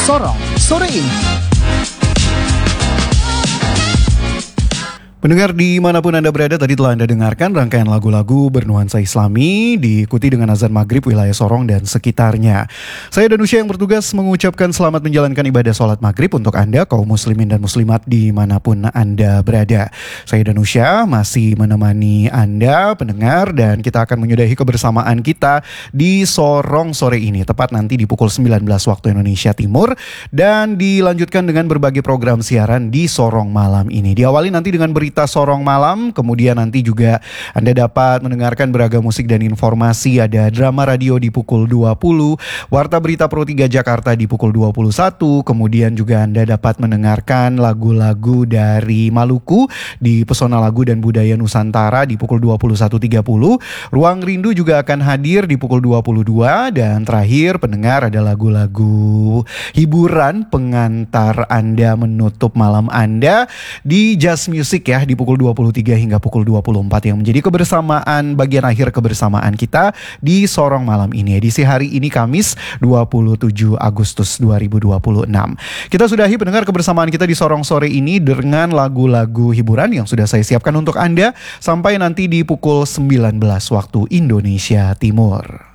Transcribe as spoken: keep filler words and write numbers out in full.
Sorong sore ini. Pendengar dimanapun Anda berada, tadi telah Anda dengarkan rangkaian lagu-lagu bernuansa Islami diikuti dengan azan maghrib wilayah Sorong dan sekitarnya. Saya Danusya yang bertugas mengucapkan selamat menjalankan ibadah sholat maghrib untuk Anda kaum muslimin dan muslimat dimanapun Anda berada. Saya Danusya masih menemani Anda pendengar dan kita akan menyudahi kebersamaan kita di Sorong sore ini tepat nanti di pukul sembilan belas waktu Indonesia Timur dan dilanjutkan dengan berbagai program siaran di Sorong malam ini. Diawali nanti dengan berita Sorong malam, kemudian nanti juga Anda dapat mendengarkan beragam musik dan informasi. Ada drama radio di pukul dua puluh, Warta Berita Pro tiga Jakarta di pukul dua puluh satu, kemudian juga Anda dapat mendengarkan lagu-lagu dari Maluku di Pesona Lagu dan Budaya Nusantara di pukul dua puluh satu tiga puluh. Ruang Rindu juga akan hadir di pukul dua puluh dua dan terakhir pendengar ada lagu-lagu hiburan pengantar Anda menutup malam Anda di Just Music ya, di pukul dua puluh tiga hingga pukul dua puluh empat yang menjadi kebersamaan bagian akhir kebersamaan kita di Sorong malam ini. Edisi hari ini Kamis dua puluh tujuh Agustus dua ribu dua puluh enam. Kita sudahi pendengar kebersamaan kita di Sorong sore ini dengan lagu-lagu hiburan yang sudah saya siapkan untuk Anda sampai nanti di pukul sembilan belas waktu Indonesia Timur.